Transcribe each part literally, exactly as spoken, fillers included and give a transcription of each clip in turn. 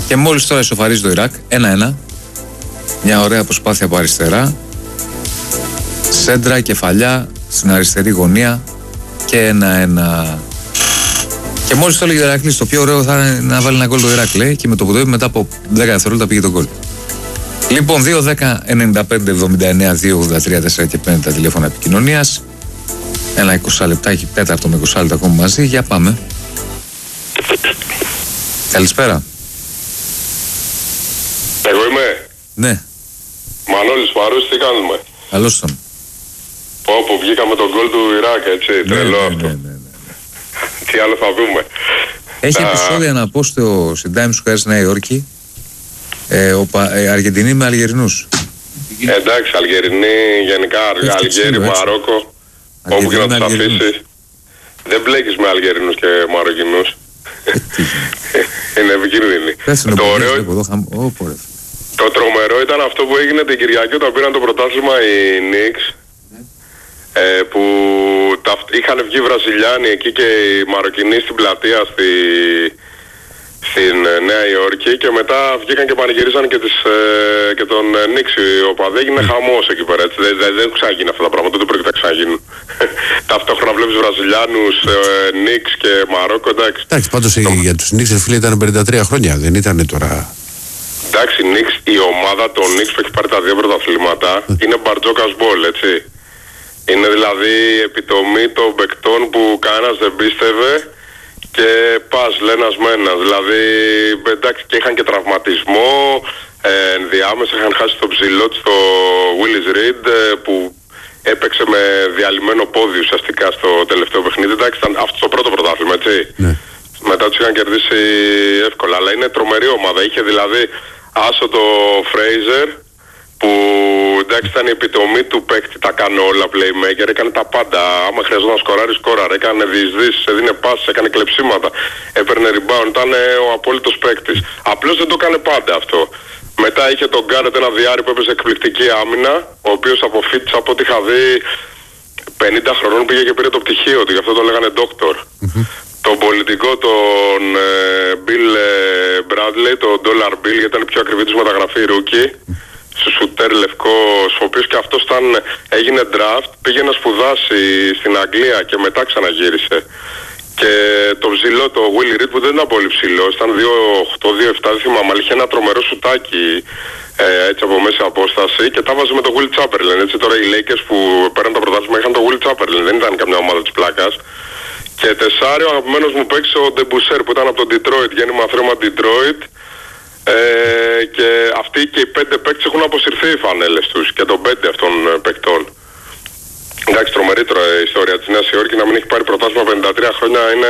Και μόλις τώρα ισοφαρίζει το Ιράκ, ένα ένα. Μια ωραία προσπάθεια από αριστερά. Σέντρα, κεφαλιά, στην αριστερή γωνία. Και ένα ένα. Και μόλις το έλεγε ο Ηρακλής, το πιο ωραίο θα είναι να βάλει ένα γκολ το Ιράκ, λέει, και με το που το είπε μετά από δέκα δευτερόλεπτα πήγε το γκολ. Λοιπόν, δύο δέκα ενενήντα πέντε εβδομήντα εννέα δύο ογδόντα τρία τέσσερα και πέντε τα τηλέφωνα επικοινωνίας. Ένα είκοσι λεπτάκι, τέταρτο με είκοσι λεπτά ακόμα μαζί. Για πάμε. Καλησπέρα. Εγώ είμαι. Ναι. Μανώλης Παρούς, τι κάνουμε? Καλώς τον. Όπου βγήκαμε τον γκολ του Ιράκ, έτσι, Ναι, τρελό ναι, αυτό. ναι, ναι, ναι. Τι άλλο θα δούμε? Έχει Τα... επεισόδια να πω στο Times Square στη Νέα Υόρκη. Ε, ο, ε, Αργεντινή με Αλγερινούς. Εντάξει, Αλγερινή, γενικά, Αλγέρι, Μαρόκο, όπου και να τους αφήσεις. Δεν μπλέκεις με Αλγερινούς και Μαροκινούς. Είναι επικίνδυνοι. Το ωραίο... Το τρομερό ήταν αυτό που έγινε την Κυριακή όταν πήραν το πρωτάθλημα οι Knicks, ε, που τα, είχαν βγει Βραζιλιάνοι εκεί και οι Μαροκινοί στην πλατεία στη, στην Νέα Υόρκη, και μετά βγήκαν και πανηγυρίζαν και, τις, ε, και τον Knicks οι οπαδοί. Έγινε χαμός εκεί πέρα, έτσι. Δεν, δεν, δεν ξαναγίνει αυτά τα πράγματα, δεν πρόκειται να ξαναγίνουν. Ταυτόχρονα βλέπεις Βραζιλιάνους, ε, Knicks και Μαρόκο, εντάξει. Εντάξει, πάντως το... για τους Knicks φίλε ήταν πενήντα τρία χρόνια, δεν ήταν τώρα... Εντάξει, Knicks, η ομάδα των Knicks που έχει πάρει τα δύο πρωταθλήματα είναι Μπαρτζόκας Μπολ, έτσι. Είναι δηλαδή η επιτομή των παικτών που κανένας δεν πίστευε και πας λένας με ένας. Δηλαδή, εντάξει, και είχαν και τραυματισμό, ε, ενδιάμεσα είχαν χάσει το ψηλό του στο Willis Reed, ε, που έπαιξε με διαλυμένο πόδι ουσιαστικά στο τελευταίο παιχνίδι. Εντάξει, ήταν αυτό το πρώτο πρωτάθλημα, έτσι. Ναι. Μετά τους είχαν κερδίσει εύκολα, αλλά είναι τρομερή ομάδα. Είχε δηλαδή άσο το Fraser, που εντάξει ήταν η επιτομή του παίκτη, τα κάνει όλα, playmaker, έκανε τα πάντα. Άμα χρειαζόταν να σκοράρει, σκόραρε, έκανε διεισδύσεις, έδινε πάσες, έκανε κλεψίματα, έπαιρνε rebound, ήταν ο απόλυτος παίκτης. Απλώς δεν το έκανε πάντα αυτό. Μετά είχε τον Γκάρετ, ένα διάρρη που έπαιζε εκπληκτική άμυνα, ο οποίος από φίτς, από ό,τι είχα δει, πενήντα χρονών πήγε και πήρε το πτυχίο του, γι' αυτό το λέγανε doctor. Mm-hmm. Τον πολιτικό, τον ε, Bill ε, Bradley, τον Dollar Bill, γιατί ήταν η πιο ακριβή τους μεταγραφή rookie, στο σουτέρ λευκός, ο οποίος και αυτός ήταν, έγινε draft, πήγε να σπουδάσει στην Αγγλία και μετά ξαναγύρισε. Και το ψηλό, το Willie Reed, που δεν ήταν πολύ ψηλό, ήταν δύο οκτώ δύο επτά, δεν θυμάμαι, αλλά είχε ένα τρομερό σουτάκι ε, έτσι από μέση απόσταση, και τα βάζε με το Will Chamberlain. Έτσι τώρα οι Lakers που πέραν το πρωτάθλημα είχαν το Will Chamberlain, δεν ήταν καμιά ομάδα της πλάκας. Και τεσάρι, ο αγαπημένος μου παίκτης ο Ντεμπουσέρ, που ήταν από το Detroit, γέννημα θρέμα Detroit. Ε, και αυτοί και οι πέντε παίκτες έχουν αποσυρθεί οι φανέλες τους, και των πέντε αυτών παικτών. Εντάξει, τρομερή η ιστορία της Νέας Υόρκης, να μην έχει πάρει πρωτάθλημα πενήντα τρία χρόνια είναι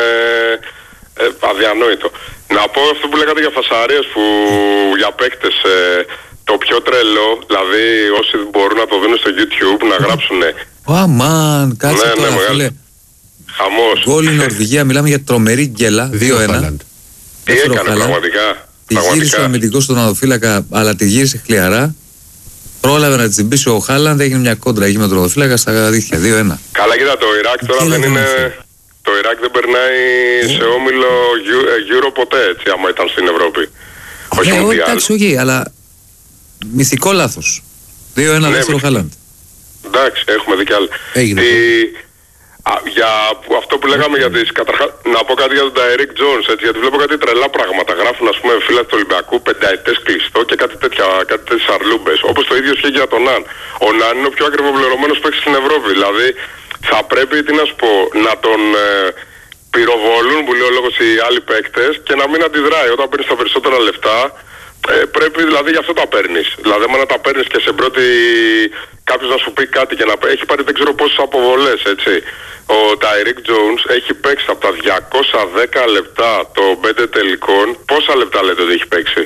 ε, αδιανόητο. Να πω αυτό που λέγατε για φασαρίες, που για παίκτες, ε, το πιο τρελό, δηλαδή όσοι μπορούν να το δουν στο YouTube, να γράψουνε. Αμάν, κάτσε ναι, τώρα, ναι, φίλε. Χαμός. Γκολ η Νορβηγία, μιλάμε για τρομερή γκέλα, δύο ένα. Τι έκανε πραγματικά. Τη γύρισε ο αμυντικός στον οδοφύλακα, αλλά τη γύρισε χλιαρά. Πρόλαβε να την τσιμπήσει ο Χάλαντ, έγινε μια κόντρα εκεί με τον οδοφύλακα στα δίχτυα, δύο ένα. Καλά, κοίτα, το Ιράκ τώρα δεν είναι... Το Ιράκ δεν περνάει σε όμιλο Euro ποτέ, έτσι, άμα ήταν στην Ευρώπη. Όχι ναι, Μουντιάλ. Εντάξει, όχι, αλλά μυθικό λάθος. δύο ένα ναι, δεύτερο Χάλαντ. Εντάξει, έχουμε δει κι άλλα. Έγινε. Τι... Α, για αυτό που λέγαμε για τις καταρχάς, να πω κάτι για τον Derrick Jones, έτσι, γιατί βλέπω κάτι τρελά πράγματα. Γράφουν, ας πούμε, φίλα του Ολυμπιακού, πενταετές κλειστό και κάτι τέτοια, κάτι τέτοιες αρλούμπες. Όπως το ίδιο ισχύει για τον Ναν. Ο Ναν είναι ο πιο ακριβοπληρωμένος παίκτης στην Ευρώπη. Δηλαδή, θα πρέπει, τι να σου πω, να τον ε, πυροβολούν, που λέει ο λόγος, οι άλλοι παίκτες, και να μην αντιδράει. Όταν παίρνεις τα περισσότερα λεφτά, ε, πρέπει δηλαδή γι' αυτό τα παίρνεις. Δηλαδή, άμα να τα παίρνεις και σε πρώτη κάποιος να σου πει κάτι και να έχει πάρει δεν ξέρω πόσες αποβολές, έτσι. Ο Derrick Jones έχει παίξει από τα διακόσια δέκα λεπτά των πέντε τελικών. Πόσα λεπτά λέτε ότι έχει παίξει?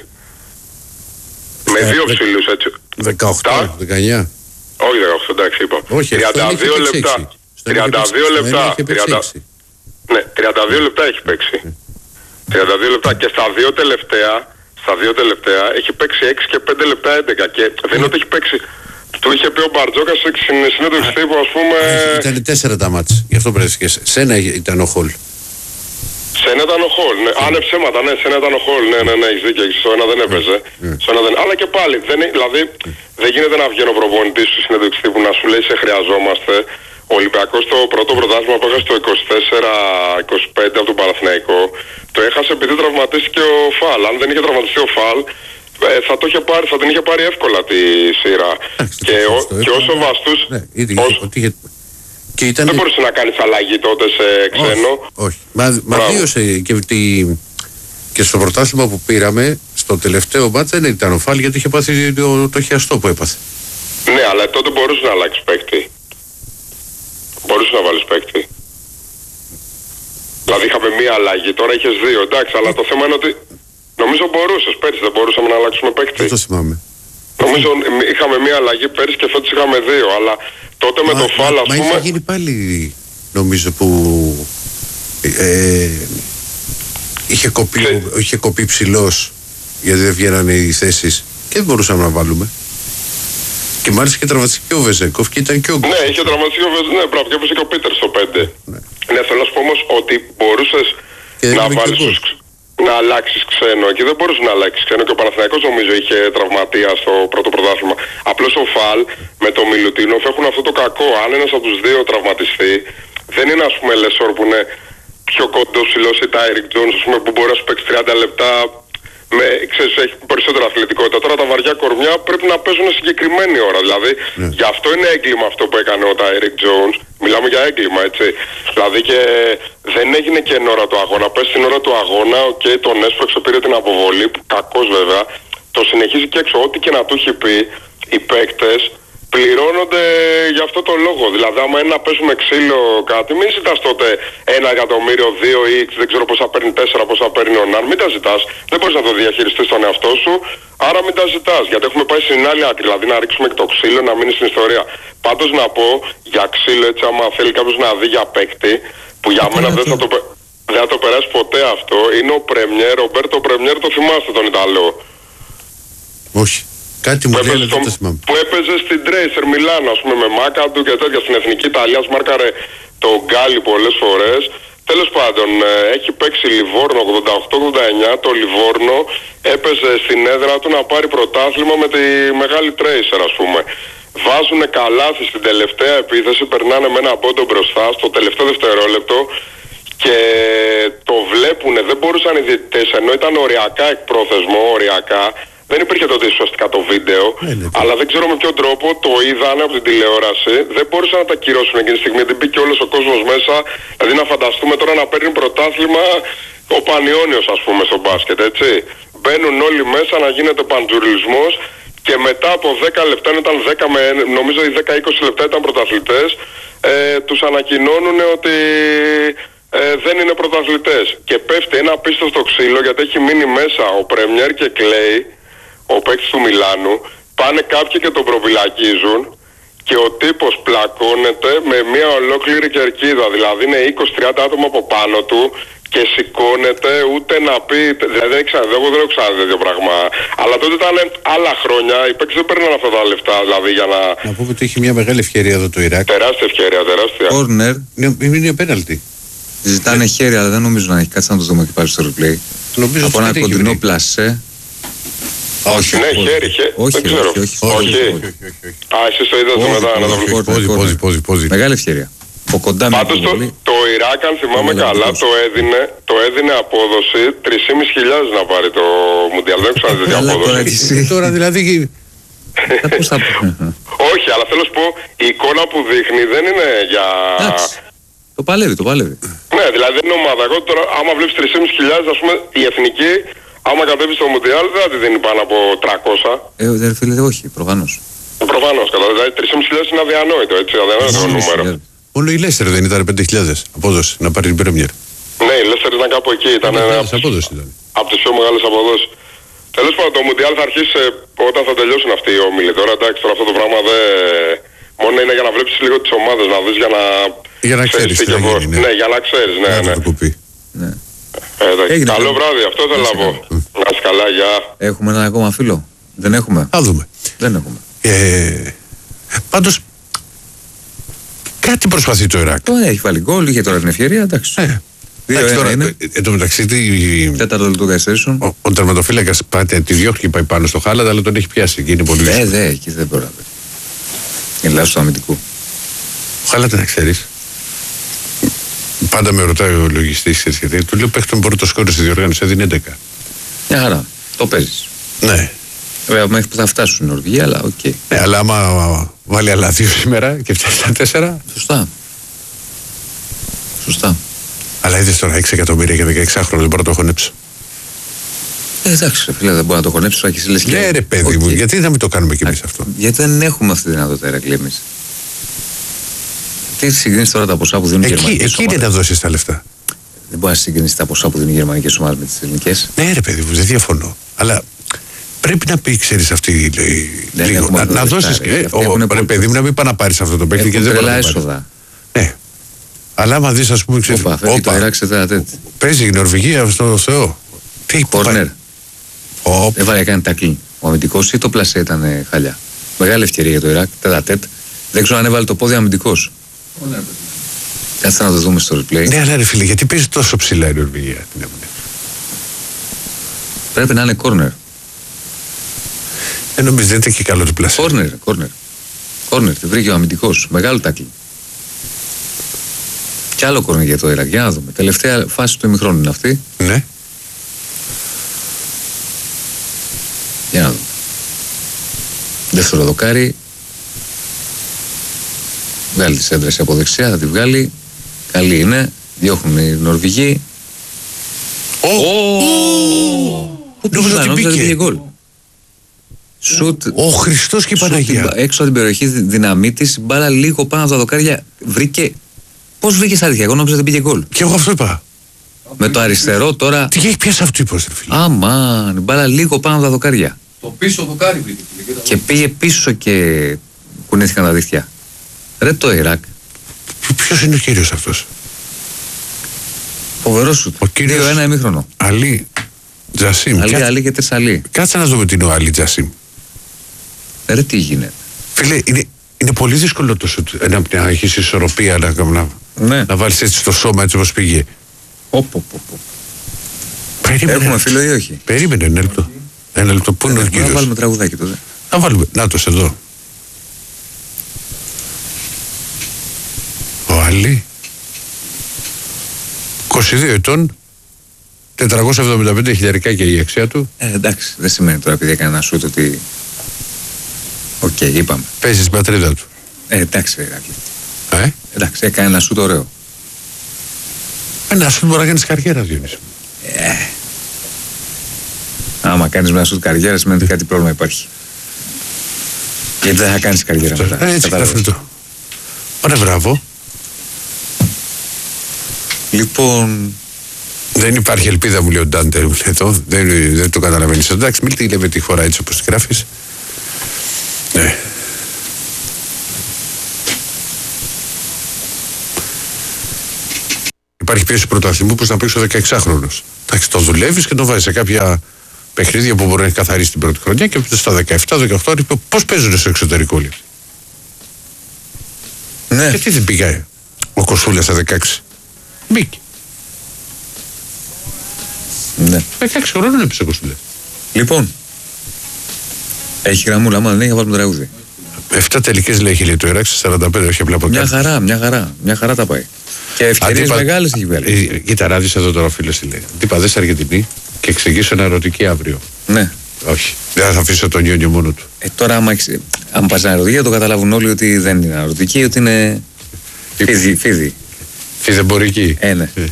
Με δύο ψηλούς, έτσι. δεκαοκτώ, δεκαεννιά. Όχι δεκαοκτώ, εντάξει, είπα. Όχι, τριάντα δύο λεπτά. τριάντα δύο λεπτά. Ναι, τριάντα δύο λεπτά έχει παίξει. τριάντα δύο λεπτά και στα δύο τελευταία, στα δύο τελευταία έχει παίξει έξι και πέντε λεπτά έντεκα, και δεν είναι ότι έχει παίξει. Του είχε πει ο Μπαρτζόκας στην συνέντευξη τύπου, ας πούμε. Ήταν τέσσερα τα μάτς, γι' αυτό πρέπει και σένα ήταν ο Χολ. Σε ένα ήταν ο Χολ. Ναι. Α, ναι, ψέματα, ναι, σε ένα ήταν ο Χολ. Ναι, ναι, ναι, έχεις δίκιο. Στο ένα δεν έπαιζε. Mm. Στο ένα δεν... Αλλά και πάλι, δεν, δηλαδή, mm. δεν γίνεται να βγαίνει ο προπονητής του συνέντευξη τύπου να σου λέει σε χρειαζόμαστε. Ο Ολυμπιακός το πρώτο πρωτάθλημα που έχασε το είκοσι τέσσερα είκοσι πέντε από τον Παναθηναϊκό το έχασε επειδή τραυματίστηκε ο Φαλ. Αν δεν είχε τραυματιστεί ο Φαλ, ε, θα, το είχε πάρει, θα την είχε πάρει εύκολα τη σειρά. Και, ο, και όσο βαστούς. Ναι, ήδη, όσο... ότι είχε... και ήταν... Δεν μπορούσε να κάνει αλλαγή τότε σε ξένο. Όχι. όχι. Μα, μα βίωσε και, τη... και στο πρωτάθλημα που πήραμε, στο τελευταίο μάτς δεν ήταν ο Φαλ γιατί είχε πάθει το, το χιαστό που έπαθε. Ναι, αλλά τότε μπορούσε να αλλάξει παίκτη. Μπορούσε να βάλεις παίκτη. Δηλαδή είχαμε μία αλλαγή, τώρα είχες δύο, εντάξει, αλλά το θέμα είναι ότι νομίζω μπορούσες, πέρυσι δεν μπορούσαμε να αλλάξουμε παίκτη. Δεν το θυμάμαι. Νομίζω είχαμε μία αλλαγή πέρυσι και φέτος είχαμε δύο, αλλά τότε με μα, το Φαλ, ας μα πούμε... Μα είχε γίνει πάλι, νομίζω, που ε, είχε, κοπεί, και... είχε κοπεί ψηλός, γιατί δεν βγαίνανε οι θέσεις και δεν μπορούσαμε να βάλουμε. Και μάλιστα και τραυματιστεί και ο Βεζέκοφ και ήταν και ο Γκου. Ναι, είχε τραυματιστεί ο Βεζέκοφ, ναι, πράγμα, και έπαιζε και ο Πίτερ στο πέντε. Ναι, ναι, θέλω να σου πω όμως ότι μπορούσες να βάλεις τους, να αλλάξεις ξένο. Εκεί δεν μπορούσε να αλλάξεις ξένο και ο Παναθηναϊκός νομίζω είχε τραυματία στο πρώτο πρωτάθλημα. Απλώς ο Φαλ με το Μιλουτίνοφ έχουν αυτό το κακό. Αν ένας από τους δύο τραυματιστεί, δεν είναι ας πούμε Λεσόρ που είναι πιο κοντό ψηλός ή Τάιρικ Τζόνς, ας πούμε, που μπορεί να σου παίξει τριάντα λεπτά. Με, ξέρεις, έχει περισσότερη αθλητικότητα. Τώρα τα βαριά κορμιά πρέπει να παίζουν συγκεκριμένη ώρα. Δηλαδή, yeah. γι' αυτό είναι έγκλημα αυτό που έκανε ο Τάιρικ Τζόνς. Μιλάμε για έγκλημα, έτσι. Δηλαδή και δεν έγινε και εν ώρα του αγώνα. Πες την ώρα του αγώνα, οκ, okay, τον έσπρωξε, πήρε την αποβολή, που κακός βέβαια. Το συνεχίζει και έξω. Ό,τι και να του έχει πει, οι παίκτες πληρώνονται για αυτό το λόγο. Δηλαδή, άμα είναι να παίζουμε ξύλο κάτι, μην ζητάς τότε ένα εκατομμύριο, δύο ή δεν ξέρω πόσα παίρνει, τέσσερα πόσα παίρνει ο Ναν. Μην τα ζητάς. Δεν μπορείς να το διαχειριστείς τον εαυτό σου. Άρα μην τα ζητάς. Γιατί έχουμε πάει στην άλλη άκρη. Δηλαδή, να ρίξουμε και το ξύλο να μείνει στην ιστορία. Πάντως να πω για ξύλο, έτσι, άμα θέλει κάποιος να δει για παίκτη, που για μένα δεν θα το, δεν θα το περάσει ποτέ αυτό, είναι ο Πρεμιέρ, ο Μπέρτο Πρεμιέρ, το θυμάστε τον Ιταλό. Όχι. Κάτι μου λέει, δεν το θυμάμαι. Που έπαιζε στην Τρέισερ Μιλάνο, ας πούμε, με Μάκαντου και τέτοια στην Εθνική Ιταλία, μάρκαρε τον Γκάλι πολλές φορές. Τέλος πάντων, έχει παίξει Λιβόρνο ογδόντα οκτώ ογδόντα εννιά. Το Λιβόρνο έπαιζε στην έδρα του να πάρει πρωτάθλημα με τη μεγάλη Τρέισερ, ας πούμε. Βάζουν καλάθι στην τελευταία επίθεση, περνάνε με ένα πόντο μπροστά στο τελευταίο δευτερόλεπτο και το βλέπουνε. Δεν μπορούσαν οι διαιτητές, ενώ ήταν οριακά εκπρόθεσμο, οριακά. Δεν υπήρχε τότε ουσιαστικά το βίντεο, ναι, αλλά δεν ξέρω με ποιον τρόπο το είδανε από την τηλεόραση. Δεν μπορούσαν να τα κυρώσουν εκείνη τη στιγμή. Δεν μπήκε όλος ο κόσμος μέσα. Δηλαδή να φανταστούμε τώρα να παίρνει πρωτάθλημα ο Πανιώνιος, ας πούμε, στο μπάσκετ, έτσι. Μπαίνουν όλοι μέσα να γίνεται παντζουρλισμός και μετά από δέκα λεπτά, ήταν δέκα με, νομίζω οι δέκα είκοσι λεπτά ήταν πρωταθλητές, ε, τους ανακοινώνουν ότι ε, δεν είναι πρωταθλητές. Και πέφτει ένα απίστευτο ξύλο γιατί έχει μείνει μέσα ο Πρεμιέρ και κλαίει. Ο παίκτης του Μιλάνου, πάνε κάποιοι και τον προφυλακίζουν και ο τύπος πλακώνεται με μια ολόκληρη κερκίδα. Δηλαδή είναι είκοσι τριάντα άτομα από πάνω του και σηκώνεται ούτε να πει. Δηλαδή δεν ξέρω, εγώ δεν έχω ξαναδεί τέτοιο πράγμα. Αλλά τότε ήταν άλλα χρόνια. Οι παίκτες δεν παίρναν αυτά τα λεφτά. Δηλαδή για να. Να πούμε ότι έχει μια μεγάλη ευκαιρία εδώ το Ιράκ. Τεράστια ευκαιρία, τεράστια. Κόρνερ. Είναι, είναι πέναλτι. Ζητάνε χέρι, αλλά δεν νομίζω να έχει. Κάτσε να το δούμε και πάλι στο replay. Νομίζω από ένα κοντινό πλασέ. Όχι, ναι, χέρι, χέρι. Όχι, δεν ξέρω. Όχι, όχι, όχι. Α, εσείς το είδατε μετά να το βλέπετε. Πόζι, πόζι. Μεγάλη ευκαιρία. Από κοντά. Πάντως το, το Ιράκ, αν θυμάμαι καλά, το έδινε, το έδινε απόδοση τρεις χιλιάδες πεντακόσιες να πάρει το Μουντιάλ. Δεν ξέρω τέτοια απόδοση. Τώρα δηλαδή. Όχι, αλλά θέλω να σου πω, η εικόνα που δείχνει δεν είναι για. Το παλεύει, το παλεύει. Ναι, δηλαδή δεν είναι ομάδα. Εγώ τώρα, άμα βλέπεις τρεις χιλιάδες πεντακόσιες, ας πούμε, η εθνική. Άμα κατέβει στο Μουντιάλ δεν θα τη δίνει πάνω από τριακόσια. Ε, δεν φίλε, όχι, προφανώς. Προφανώς, κατά δηλαδή τρεις χιλιάδες πεντακόσιες είναι αδιανόητο, έτσι, αδιανόητο νούμερο. Μόνο η Λέστερ δεν ήταν πέντε χιλιάδες απόδοση να πάρει την Πρέμιερ. Ναι, η Λέστερ ήταν κάπου εκεί, ήταν από τις πιο μεγάλες αποδόσεις. Τέλος πάντων, το Μουντιάλ θα αρχίσει όταν θα τελειώσουν αυτοί οι όμιλοι. Τώρα εντάξει, τώρα αυτό το πράγμα δεν. Μόνο είναι για να βλέπεις λίγο τις ομάδες, να δεις για να. Για να ξέρεις. Ναι, για να ξέρεις, ναι, ναι. Ε, καλό βράδυ, αυτό θέλω να πω. Να είσαι καλά, γεια. Έχουμε ένα ακόμα φίλο. Δεν έχουμε. Θα δούμε. Δεν έχουμε. Ε, πάντως, κάτι προσπαθεί το Ιράκ. Το έχει βάλει γκολ, είχε τώρα την ευκαιρία, εντάξει. Ε, δύο ένα είναι. Εν τω μεταξύ, τη... τέταρτο λεπτό καθυστερήσεων. Ο, ο τερματοφύλακας πάτε, τη διώχνει και πάει πάνω στο Χάλαντα, αλλά τον έχει πιάσει και είναι πολύ Ναι, δύσκολο. δε, εκεί δεν πρόλαβε. Είναι λάθος του αμυντικού. Ο Χάλαντα να ξέρεις. Πάντα με ρωτάει ο λογιστής γιατί του λέω παίχτε με πρώτο σκόρ στη διοργάνωση, έδινε έντεκα. Μια χαρά. Το παίζεις. Ναι. Βέβαια, μέχρι που θα φτάσουν στην Νορβηγία, αλλά οκ. Okay. Ναι, αλλά άμα, άμα βάλει άλλα δύο σήμερα και φτάσει στα τέσσερα. Σωστά. Σωστά. Αλλά είδες τώρα έξι εκατομμύρια και δεκαέξι χρόνια δεν μπορώ να το χωνέψω. Ε, εντάξει, ρε φίλε, δεν μπορώ να το χωνέψω. Ναι, ρε παιδί okay. μου, γιατί να μην το κάνουμε κι εμείς αυτό. Γιατί δεν έχουμε αυτή τη δυνατότητα, Ηρακλή, εμείς. Τι συγκρίνεις τώρα τα ποσά που δίνουν οι γερμανικές ομάδες. Εκεί είναι να δώσεις τα λεφτά. Δεν μπορεί να συγκρίνεις τα ποσά που δίνουν οι γερμανικές ομάδες με τις ελληνικές. Ναι, ρε παιδί μου, δεν διαφωνώ. Αλλά πρέπει να πει, ξέρεις, αυτή λίγο. Να, να δώσεις. Ε, ρε παιδί μου, να μην πάει να πάρεις αυτό το παίκτη και δεν μπορεί να έσοδα. Ναι. Αλλά άμα δεις, ας πούμε, ξέρεις. Όπα, φεύγει το Ιράκ σε τέτα. Παίζει η Νορβηγία στο Θεό. Τι κόρνερ. Έβαλε, έκανε τάκλιν. Ο αμυντικός ή το πλασέ ήταν χαλιά. Μεγάλη ευκαιρία για το Ιράκ, τέτα τέτ. Δεν ξέρω αν έβαλε το πόδι αμυντικός. Κάτσε να το δούμε στο replay. Ναι, αλλά ρε φίλε, γιατί παίζει τόσο ψηλά η Νορβηγία. Πρέπει να είναι κόρνερ. Δεν νομίζω, δεν είναι και καλό το πλασέ. Κόρνερ, κόρνερ. Κόρνερ, τη βρήκε ο αμυντικός. Μεγάλο τάκλιν. Κι άλλο κόρνερ για το Ιράκ. Για να δούμε. Τελευταία φάση του ημιχρόνου είναι αυτή. Ναι. Για να δούμε. Δεύτερο δοκάρι. Βγάλει τη έντραση από δεξιά, θα τη βγάλει. Καλή είναι. Διώχνουν οι Νορβηγοί. Πού πήγε γκολ. Σουτ. Ο Χριστός και η Παναγία. Έξω από την περιοχή δυναμίτης, μπάλα λίγο πάνω από τα δοκάρια. Βρήκε. Πώς βρήκε στα δίχτυα, εγώ νόμιζα δεν πήγε γκολ. Και εγώ αυτό είπα. Με το αριστερό τώρα. Τι έχει πιάσει αυτό, είπε. Αμάν, μπάλα λίγο πάνω από τα δοκάρια. Το πίσω δοκάρι βρήκε. Και πήγε πίσω και κουνήθηκαν τα δίχτυα. Ρε το Ιράκ. Ποιος είναι ο κύριος αυτός? Φοβερό σου. Ο κύριος δύο ένα ημίχρονο. Αλή Τζασίμ. Αλή, Κάτσε... Αλή και Τεσσαλή. Κάτσε να δούμε τι είναι ο Αλή Τζασίμ. Ρε τι γίνεται. Φίλε, είναι, είναι πολύ δύσκολο το σου να, να έχεις ισορροπία, να, να, ναι. να βάλεις έτσι το σώμα έτσι όπως πήγε. Οπό, οπό. Έχουμε φίλο ή όχι? Περίμενε ένα λεπτό. Ένα λεπτό, πού είναι ο κύριος? Να βάλουμε τραγουδάκι τότε. Να βάλουμε, να το σε εδώ. Ο Αλή, είκοσι δύο ετών, τετρακόσια εβδομήντα πέντε χιλιαρικά και η αξία του. Ε, εντάξει, δεν σημαίνει τώρα επειδή έκανε ένα σούτ ότι. Οκ, okay, είπαμε. Παίζει στην πατρίδα του. Ε, εντάξει, Ηρακλή. Ε? Εντάξει, έκανε ένα σούτ ωραίο. Ένα σούτ μπορεί να κάνει καριέρα, Διονύση. Ε. Άμα κάνει ένα σούτ καριέρα, σημαίνει ότι κάτι πρόβλημα υπάρχει. Γιατί δεν θα κάνει καριέρα μετά. Ε, έτσι, αυτό. Ωραία, μπράβο. Λοιπόν. Δεν υπάρχει ελπίδα, μου λέει ο Ντάντερ εδώ. Δεν, δεν το καταλαβαίνει. Εντάξει, μην τη λέμε τη χώρα έτσι όπως τη γράφεις. Ναι. Υπάρχει πίεση πρωταθλημού που να παίξει ο δεκαεξάχρονος. Εντάξει, το δουλεύεις και το βάζεις σε κάποια παιχνίδια που μπορεί να έχει καθαρίσει την πρώτη χρονιά και στα δεκαεπτά δεκαοκτώ πώς παίζουν στο εξωτερικό όλοι. Ναι. Γιατί δεν πήγε ο Κοσούλας στα δεκαέξι? Μπήκε. Ναι. δεκαέξι χρόνων έπαιζε ο Κοσούλας. Λοιπόν. Έχει γραμμούλα, άμα δεν έχει, θα βάλουμε τραγούδι. Εφτά τελικές λέει, λέει το Ιράκ, σαράντα πέντε, όχι απλά από μια χαρά, μια χαρά, μια χαρά τα πάει. Και ευκαιρίες Αντίπα... μεγάλες έχει βγάλει. Ε, κοίτα, ράδεις εδώ τώρα ο φίλος τι λέει. Τι παδές Αργεντινή και εξηγήσω ένα ερωτική αύριο. Ναι. Όχι, δεν θα αφήσω τον Ιόνιο μόνο του. Ε, τώρα, άμα, άμα πας στην ερωτική, το καταλάβουν όλοι ότι δεν είναι ερωτική, ότι είναι φίδι. φίδι. Φιδεμπορική. Ε, ναι. Ε. Ε,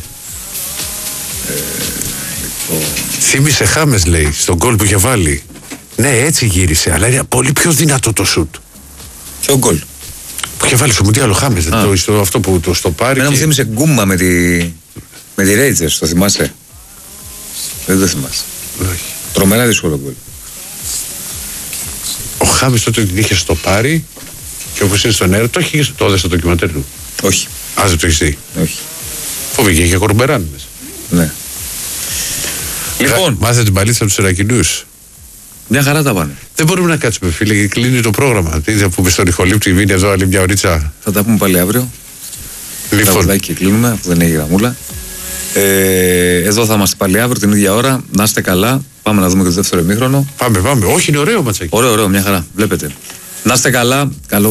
λοιπόν... Θύμισε Χάμες, λέει, στον γκολ που είχε βάλει. Ναι, έτσι γύρισε, αλλά είναι πολύ πιο δυνατό το σουτ. Ποιο γκολ? Που είχε βάλει στο Μουντιάλ ο Χάμες, το, στο, αυτό που το στο πάρει. Ένα και... μου θύμισε γκούμα με τη, με τη Ρέιτζερς, το θυμάσαι? Δεν το θυμάσαι. Όχι. Τρομερά δύσκολο γκολ. Ο Χάμες τότε την είχε στο πάρει και όπως είναι στον αέρα, το είχε το έδωσε στο ντοκιμαντέρ του. Όχι. Α, δεν το έχεις δει? Όχι. Φοβήκε, είχε κορμπεράν μέσα. Ναι. Λοιπόν. Μάθε την παλίτσα από τους Ιρακινούς. Μια χαρά τα πάνε. Δεν μπορούμε να κάτσουμε, φίλε, και κλείνει το πρόγραμμα. Τι θα πούμε στον Ιχολήπτη, μείνει εδώ άλλη μια ωρίτσα. Θα τα πούμε πάλι αύριο. Λοιπόν. Τα και κλείνουμε, αφού δεν έχει γραμμούλα. Ε, εδώ θα είμαστε πάλι αύριο την ίδια ώρα. Να είστε καλά. Πάμε να δούμε και το δεύτερο ημίχρονο. Πάμε, πάμε. Όχι, είναι ωραίο ματσάκι. Ωραίο, ωραίο, μια χαρά. Βλέπετε. Να είστε καλά. Καλό